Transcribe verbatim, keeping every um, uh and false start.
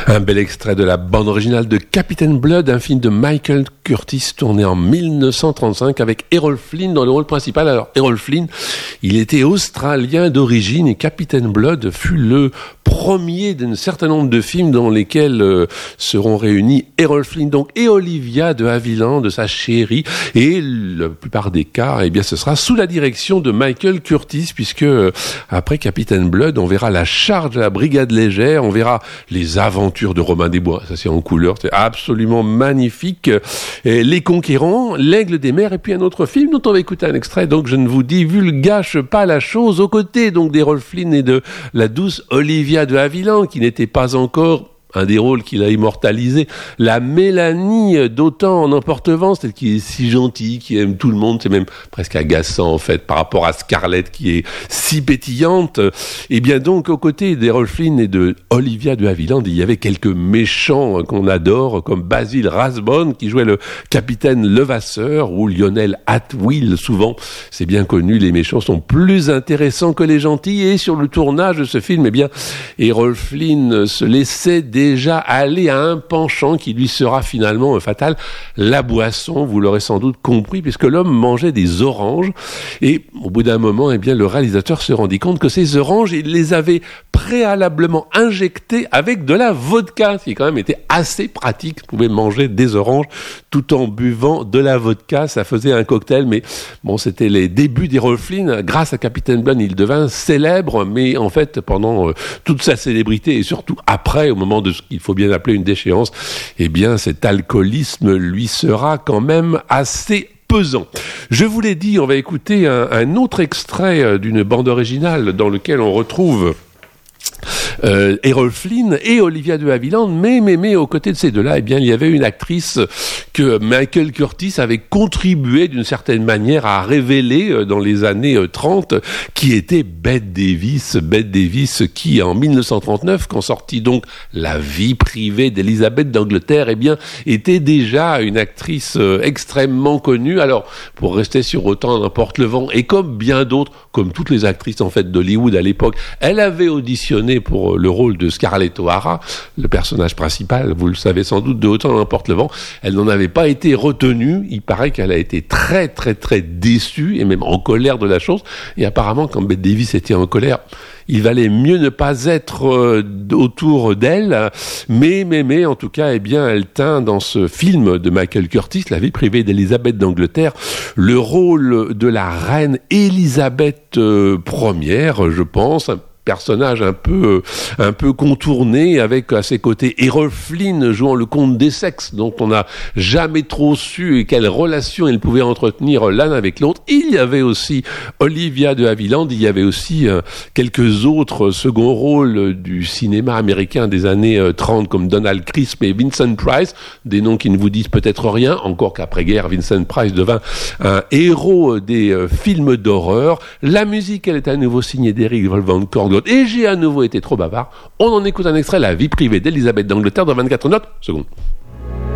Un bel extrait de la bande originale de Captain Blood, un film de Michael Curtiz tourné en dix-neuf cent trente-cinq avec Errol Flynn dans le rôle principal. Alors Errol Flynn, il était australien d'origine et Captain Blood fut le premier d'un certain nombre de films dans lesquels euh, seront réunis Errol Flynn donc et Olivia de Havilland, de sa chérie, et la plupart des cas, eh bien ce sera sous la direction de Michael Curtiz, puisque euh, après Captain Blood, on verra la charge de la brigade légère, on verra les aventures de Robin des Bois, ça c'est en couleur, c'est absolument magnifique. Et Les Conquérants, L'Aigle des Mers, et puis un autre film dont on va écouter un extrait, donc je ne vous divulgâche pas la chose, aux côtés donc d'Errol Flynn et de la douce Olivia de Havilland, qui n'était pas encore un des rôles qu'il a immortalisé, la Mélanie d'Autant en emporte-vent, celle qui est si gentille, qui aime tout le monde, c'est même presque agaçant en fait par rapport à Scarlett qui est si pétillante. Et bien donc aux côtés d'Errol Flynn et de Olivia de Havilland, il y avait quelques méchants qu'on adore, comme Basil Rathbone qui jouait le capitaine Levasseur, ou Lionel Atwill. Souvent, c'est bien connu, les méchants sont plus intéressants que les gentils, et sur le tournage de ce film, eh bien Errol Flynn se laissait déjà aller à un penchant qui lui sera finalement fatal, la boisson, vous l'aurez sans doute compris, puisque l'homme mangeait des oranges, et au bout d'un moment, eh bien, le réalisateur se rendit compte que ces oranges, il les avait préalablement injectées avec de la vodka, ce qui quand même était assez pratique, vous pouvez manger des oranges tout en buvant de la vodka, ça faisait un cocktail, mais bon, c'était les débuts d'Errol Flynn, grâce à Captain Blood, il devint célèbre, mais en fait, pendant euh, toute sa célébrité, et surtout après, au moment de ce qu'il faut bien appeler une déchéance, eh bien cet alcoolisme lui sera quand même assez pesant. Je vous l'ai dit, on va écouter un, un autre extrait d'une bande originale dans lequel on retrouve Euh, Errol Flynn et Olivia de Havilland, mais, mais, mais, aux côtés de ces deux-là, eh bien, il y avait une actrice que Michael Curtiz avait contribué d'une certaine manière à révéler euh, dans les années euh, trente, qui était Bette Davis. Bette Davis qui, en dix-neuf cent trente-neuf, quand sortit donc La vie privée d'Élisabeth d'Angleterre, eh bien, était déjà une actrice euh, extrêmement connue. Alors, pour rester sur Autant n'importe le vent, et comme bien d'autres, comme toutes les actrices, en fait, d'Hollywood à l'époque, elle avait auditionné pour le rôle de Scarlett O'Hara, le personnage principal, vous le savez sans doute, de Autant n'importe le vent. Elle n'en avait pas été retenue. Il paraît qu'elle a été très très très déçue et même en colère de la chose. Et apparemment, quand Bette Davis était en colère, il valait mieux ne pas être euh, autour d'elle. Mais, mais, mais, en tout cas, eh bien, elle tint dans ce film de Michael Curtiz, La vie privée d'Élisabeth d'Angleterre, le rôle de la reine Élisabeth euh, première, je pense, personnage un peu un peu contourné, avec à ses côtés Errol Flynn jouant le comte d'Essex, dont on n'a jamais trop su quelle relation ils pouvaient entretenir l'un avec l'autre. Il y avait aussi Olivia de Havilland, il y avait aussi euh, quelques autres seconds rôles du cinéma américain des années euh, trente, comme Donald Crisp et Vincent Price, des noms qui ne vous disent peut-être rien, encore qu'après-guerre, Vincent Price devint un héros des euh, films d'horreur. La musique, elle est à nouveau signée d'Eric Van Korngold. Et j'ai à nouveau été trop bavard. On en écoute un extrait, La vie privée d'Élisabeth d'Angleterre, dans vingt-quatre notes secondes.